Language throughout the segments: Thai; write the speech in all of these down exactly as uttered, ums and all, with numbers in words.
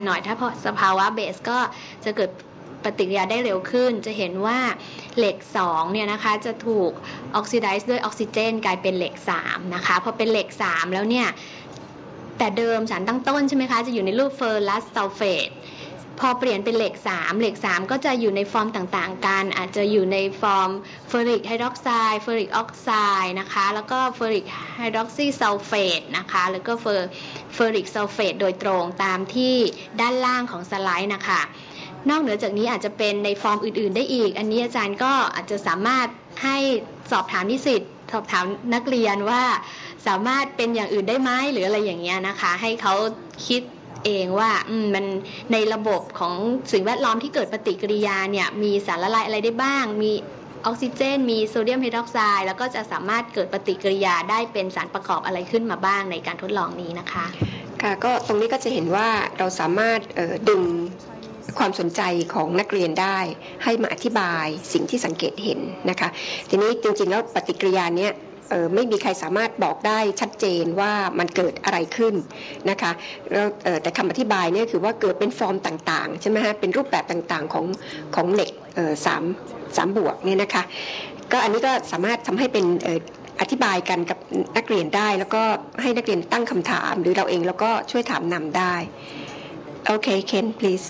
หน่อยถ้าพอสภาวะเบสก็จะเกิดปฏิกิริยาได้เร็วขึ้นจะเห็นว่าเหล็กสองเนี่ยนะคะจะถูกออกซิไดซ์ด้วยออกซิเจนกลายเป็นเหล็กสามนะคะพอเป็นเหล็กสามแล้วเนี่ยแต่เดิมสารตั้งต้นใช่ไหมคะจะอยู่ในรูปเฟอร์รัสซัลเฟตพอเปลี่ยนเป็นเหล็กสามเหล็กสามก็จะอยู่ในฟอร์มต่างๆกันอาจจะอยู่ในฟอร์มเฟอริกไฮดรอกไซด์เฟอริกออกไซด์นะคะแล้วก็เฟอริกไฮดรอกซีซัลเฟตนะคะแล้วก็เฟอร์เฟอริกซัลเฟตโดยตรงตามที่ด้านล่างของสไลด์นะคะนอกเหนือจากนี้อาจจะเป็นในฟอร์มอื่นๆได้อีกอันนี้อาจารย์ก็อาจจะสามารถให้สอบถามนิสิตสอบถามนักเรียนว่าสามารถเป็นอย่างอื่นได้ไหมหรืออะไรอย่างเงี้ยนะคะให้เขาคิดเองว่ามันในระบบของสิ่งแวดล้อมที่เกิดปฏิกิริยาเนี่ยมีสารละลายอะไรได้บ้างมีออกซิเจนมีโซเดียมไฮดรอกไซด์แล้วก็จะสามารถเกิดปฏิกิริยาได้เป็นสารประกอบอะไรขึ้นมาบ้างในการทดลองนี้นะคะค่ะก็ตรงนี้ก็จะเห็นว่าเราสามารถดึงความสนใจของนักเรียนได้ให้มาอธิบายสิ่งที่สังเกตเห็นนะคะทีนี้จริงๆแล้วปฏิกิริยาเนี้ยเอ่อไม่มีใครสามารถบอกได้ชัดเจนว่ามันเกิดอะไรขึ้นนะคะแล้วเอ่อแต่คำอธิบายเนี่ยคือว่าเกิดเป็นฟอร์มต่างๆใช่ไหมฮะเป็นรูปแบบต่างๆของของเหล็กเอ่อสามสามบวกเนี่ยนะคะก็อันนี้ก็สามารถทำให้เป็นเอ่ออธิบายกันกับนักเรียนได้แล้วก็ให้นักเรียนตั้งคำถามหรือเราเองแล้วก็ช่วยถามนำได้โอเค Ken please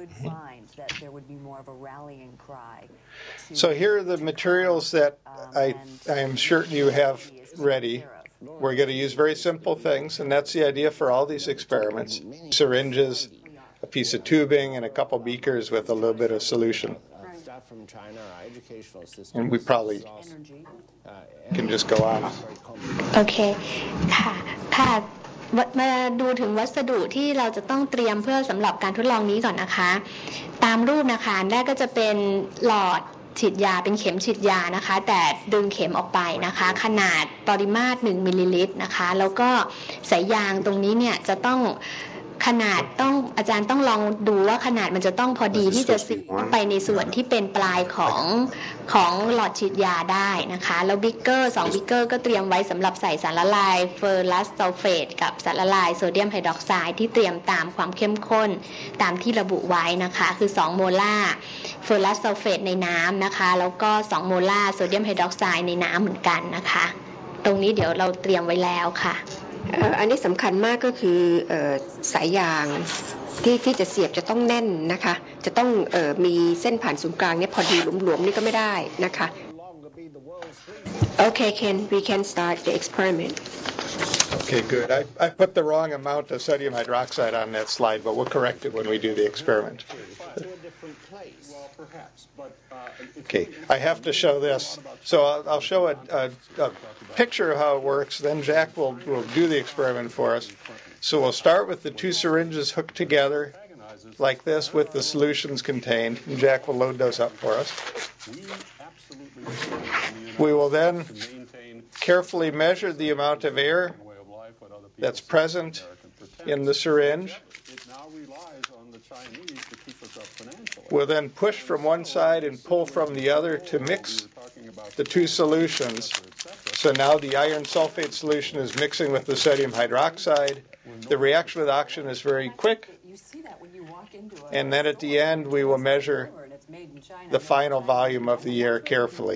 So here are the materials that I, I am sure you have ready. We're going to use very simple things, and that's the idea for all these experiments. Syringes, a piece of tubing, and a couple beakers with a little bit of solution. And we probably can just go on. Okay. ค่ะค่ะมาดูถึงวัสดุที่เราจะต้องเตรียมเพื่อสำหรับการทดลองนี้ก่อนนะคะตามรูปนะคะแรกก็จะเป็นหลอดฉีดยาเป็นเข็มฉีดยานะคะแต่ดึงเข็มออกไปนะคะขนาดปริมาตรหนึ่งมิลลิลิตรนะคะแล้วก็สายยางตรงนี้เนี่ยจะต้องขนาดต้องอาจารย์ต้องลองดูว่าขนาดมันจะต้องพอดีที่จะซึมไปในส่วนที่เป็นปลายของของหลอดฉีดยาได้นะคะแล้วบิ๊กเกอร์สองบิ๊กเกอร์ก็เตรียมไว้สำหรับใส่สารละลายเฟอร์รัสซัลเฟตกับสารละลายโซเดียมไฮดรอกไซด์ที่เตรียมตามความเข้มข้นตามที่ระบุไว้นะคะคือสองโมลาร์เฟอร์รัสซัลเฟตในน้ำนะคะแล้วก็สองโมลาร์โซเดียมไฮดรอกไซด์ในน้ำเหมือนกันนะคะตรงนี้เดี๋ยวเราเตรียมไว้แล้วค่ะอันนี้สำคัญมากก็คือสายยางที่ที่จะเสียบจะต้องแน่นนะคะจะต้องเอ่อมีเส้นผ่านศูนย์กลางเนี่ยพอดีหลวมๆนี่ก็ไม่ได้นะคะ Okay Ken we can start the experiment Okay good I I put the wrong amount of sodium hydroxide on that slide but we'll correct it when we do the experiment Okay I have to show this so I'll, I'll show a, a, a picture of how it works then Jack will will do the experiment for us so we'll start with the two syringes hooked together like this with the solutions contained and Jack will load those up for us we will then carefully measure the amount of air that's present in the syringe we'll then push from one side and pull from the other to mix the two solutions so now the iron sulfate solution is mixing with the sodium hydroxide the reaction with oxygen is very quick and then at the end we will measure the final volume of the air carefully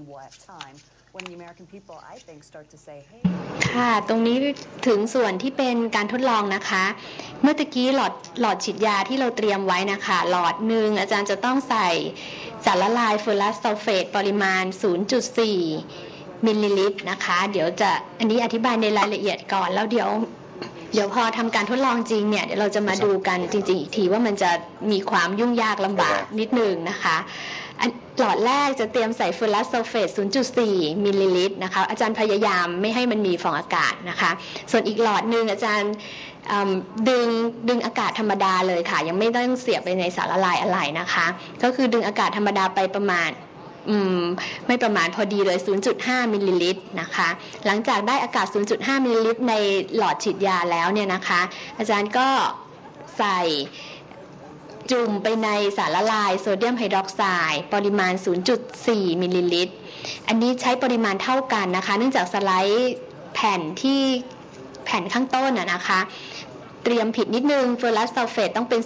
ค่ะตรงนี้ถึงส่วนที่เป็นการทดลองนะคะเมื่อตะกี้หลอดหลอดฉีดยาที่เราเตรียมไว้นะคะหลอดหนึ่งอาจารย์จะต้องใส่สารละลายเฟอร์รัสซัลเฟตปริมาณ ศูนย์จุดสี่ มิลลิลิตรนะคะเดี๋ยวจะอันนี้อธิบายในรายละเอียดก่อนแล้วเดี๋ยวเดี๋ยวพอทำการทดลองจริงเนี่ยเดี๋ยวเราจะมาดูกันจริงๆอีกทีว่ามันจะมีความยุ่งยากลำบากนิดนึงนะคะหลอดแรกจะเตรียมใส่เฟอร์รัสซัลเฟต ศูนย์จุดสี่ มิลลิลิตรนะคะอาจารย์พยายามไม่ให้มันมีฟองอากาศนะคะส่วนอีกหลอดนึงอาจารย์ดึงดึงอากาศธรรมดาเลยค่ะยังไม่ต้องเสียบไปในสารละลายอะไรนะคะก็คือดึงอากาศธรรมดาไปประมาณไม่ประมาณพอดีเลย ศูนย์จุดห้า มิลลิลิตรนะคะหลังจากได้อากาศ ศูนย์จุดห้า มิลลิลิตรในหลอดฉีดยาแล้วเนี่ยนะคะอาจารย์ก็ใส่จุ่มไปในสารละลายโซเดียมไฮดรอกไซด์ปริมาณ ศูนย์จุดสี่ มิลลิลิตรอันนี้ใช้ปริมาณเท่ากันนะคะเนื่องจากสไลด์แผ่นที่แผ่นข้างต้นน่ะนะคะเตรียมผิดนิดนึงเฟอร์รัสซัลเฟตต้องเป็น